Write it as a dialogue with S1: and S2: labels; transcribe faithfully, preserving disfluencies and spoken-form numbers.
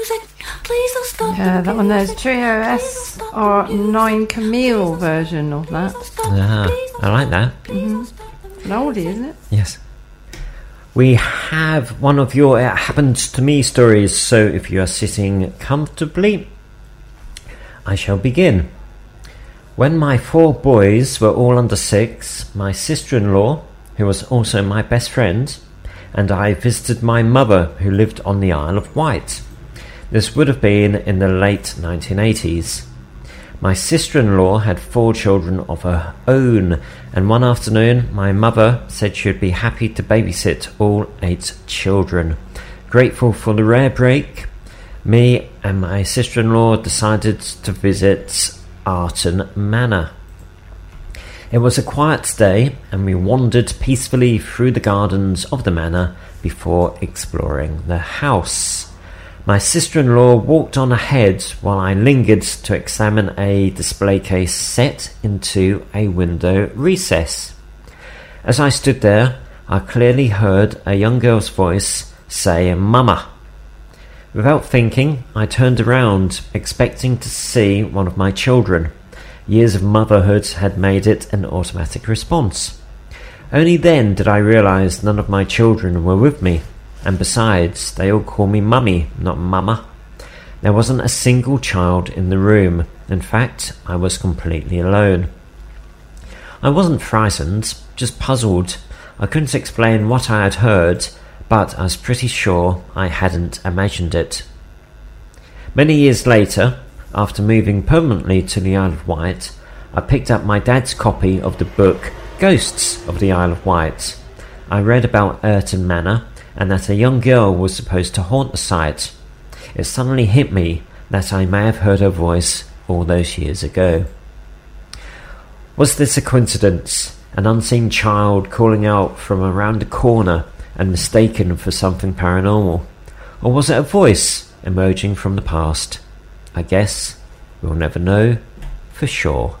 S1: Please don't stop.
S2: Yeah, that one there's Trio S or Nine Camille version of that.
S3: Ah, I like that.
S2: Mm-hmm. An oldie, isn't it?
S3: Yes. We have one of your It Happened to Me stories, so if you are sitting comfortably, I shall begin. When my four boys were all under six, my sister-in-law, who was also my best friend, and I visited my mother, who lived on the Isle of Wight. This would have been in the late nineteen eighties. My sister-in-law had four children of her own, and one afternoon my mother said she would be happy to babysit all eight children. Grateful for the rare break, me and my sister-in-law decided to visit Arton Manor. It was a quiet day, and we wandered peacefully through the gardens of the manor before exploring the house. My sister-in-law walked on ahead while I lingered to examine a display case set into a window recess. As I stood there, I clearly heard a young girl's voice say, "Mama." Without thinking, I turned around, expecting to see one of my children. Years of motherhood had made it an automatic response. Only then did I realise none of my children were with me. And besides, they all call me Mummy, not Mama. There wasn't a single child in the room. In fact, I was completely alone. I wasn't frightened, just puzzled. I couldn't explain what I had heard, but I was pretty sure I hadn't imagined it. Many years later, after moving permanently to the Isle of Wight, I picked up my dad's copy of the book Ghosts of the Isle of Wight. I read about Arton Manor, and that a young girl was supposed to haunt the site. It suddenly hit me that I may have heard her voice all those years ago. Was this a coincidence? An unseen child calling out from around a corner and mistaken for something paranormal? Or was it a voice emerging from the past? I guess we'll never know for sure.